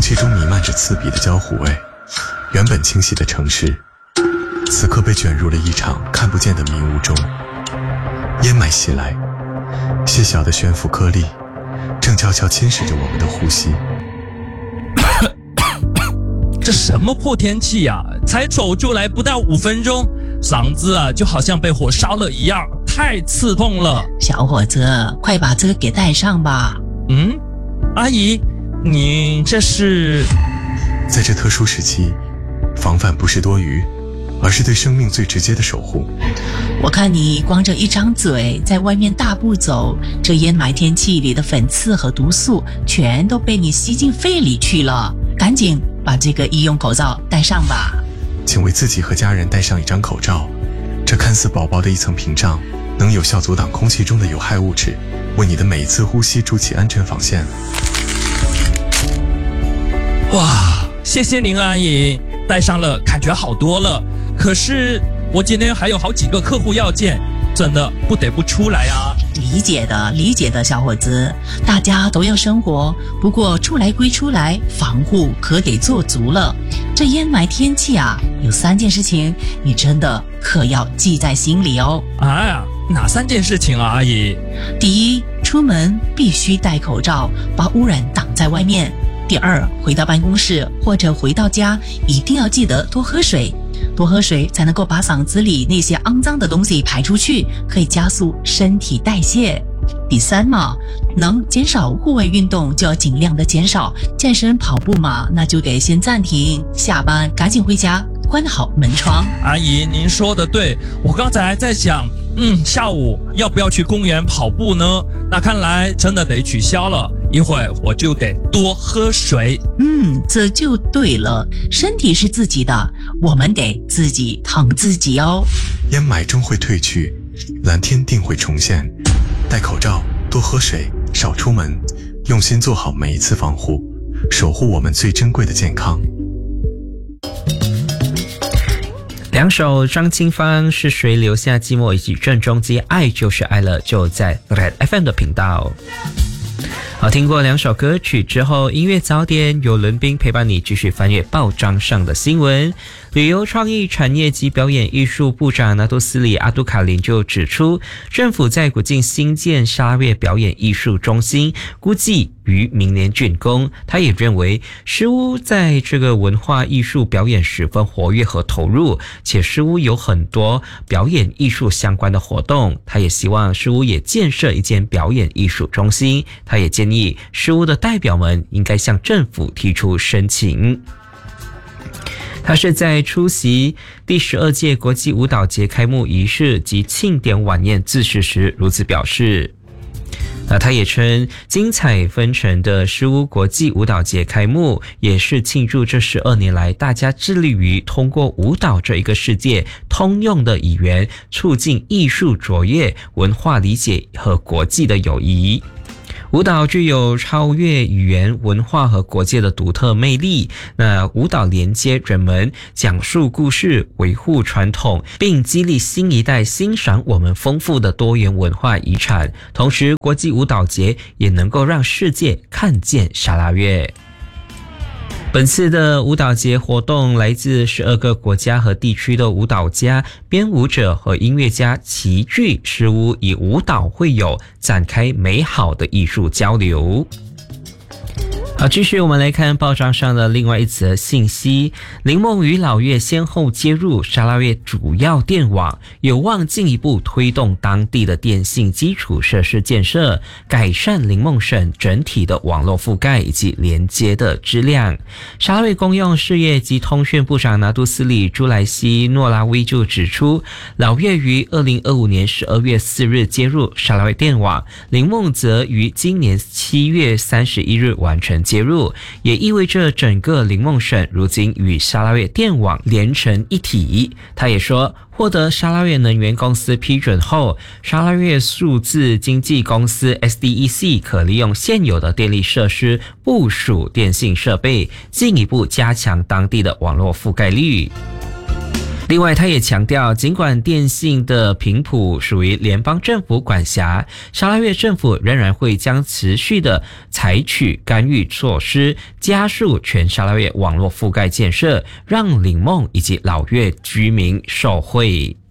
气中弥漫着刺鼻的焦糊味，原本清晰的城市此刻被卷入了一场看不见的迷雾中。烟霾袭来，细小的悬浮颗粒正悄悄侵蚀着我们的呼吸。 这什么破天气呀！才走出来不到5分钟，嗓子就好像被火烧了一样，太刺痛了。 小伙子，快把这个给带上吧。 阿姨，你这是…… 在这特殊时期，防范不是多余，而是对生命最直接的守护。 我看你光着一张嘴在外面大步走，这烟霾天气里的粉刺和毒素全都被你吸进肺里去了。赶紧把这个医用口罩戴上吧。 请为自己和家人戴上一张口罩，这看似薄薄的一层屏障，能有效阻挡空气中的有害物质，为你的每一次呼吸筑起安全防线。 哇，谢谢您阿姨，戴上了感觉好多了。可是我今天还有好几个客户要见，真的不得不出来啊。 理解的小伙子，大家都要生活，不过出来归出来，防护可得做足了。这烟霾天气有3件事情你真的可要记在心里哦。 哪3件事情啊阿姨？ 第一，出门必须戴口罩，把污染挡在外面。第二，回到办公室或者回到家，一定要记得多喝水，多喝水才能够把嗓子里那些肮脏的东西排出去，可以加速身体代谢。第三能减少户外运动就要尽量的减少，健身跑步那就得先暂停，下班赶紧回家，关好门窗。 阿姨您说的对，我刚才还在想下午要不要去公园跑步呢？那看来真的得取消了，一会儿我就得多喝水。 这就对了，身体是自己的，我们得自己疼自己哦。 烟霾终会退去，蓝天定会重现。戴口罩，多喝水，少出门，用心做好每一次防护，守护我们最珍贵的健康。 两首张清芳是谁留下寂寞以及郑中基爱就是爱了，就在 Red FM 的频道。好，听过2首歌曲之后，音乐早点由伦斌陪伴你继续翻阅报章上的新闻。旅游创意产业及表演艺术部长拿督斯里阿杜卡林就指出，政府在古晋新建沙拉越表演艺术中心，估计于明年竣工。他也认为诗屋在这个文化艺术表演十分活跃和投入，且诗屋有很多表演艺术相关的活动。他也希望诗屋也建设一间表演艺术中心。他也建议诗屋的代表们应该向政府提出申请。他是在出席第12届国际舞蹈节开幕仪式及庆典晚宴致辞时如此表示。他也称，精彩纷呈的诗屋国际舞蹈节开幕，也是庆祝这12年来大家致力于通过舞蹈这一个世界通用的语言，促进艺术卓越、文化理解和国际的友谊。舞蹈具有超越语言、文化和国界的独特魅力。那舞蹈连接人们，讲述故事，维护传统，并激励新一代欣赏我们丰富的多元文化遗产。同时，国际舞蹈节也能够让世界看见沙拉越。本次的舞蹈节活动来自12个国家和地区的舞蹈家、编舞者和音乐家齐聚诗屋，以舞蹈会友，展开美好的艺术交流。好，继续我们来看报章上的另外一则信息。林梦与老岳先后接入沙拉越主要电网，有望进一步推动当地的电信基础设施建设，改善林梦省整体的网络覆盖以及连接的质量。沙拉越公用事业及通讯部长拿督斯里朱莱西诺拉威就指出，老岳于2025年12月4日接入沙拉越电网，林梦则于今年7月31日完成接入，也意味着整个林梦省如今与沙拉越电网连成一体。他也说，获得沙拉越能源公司批准后，沙拉越数字经纪公司 SDEC 可利用现有的电力设施部署电信设备，进一步加强当地的网络覆盖率。 另外，他也强调，尽管电信的频谱属于联邦政府管辖，沙拉越政府仍然会将持续的采取干预措施，加速全沙拉越网络覆盖建设，让岭梦以及老越居民受惠。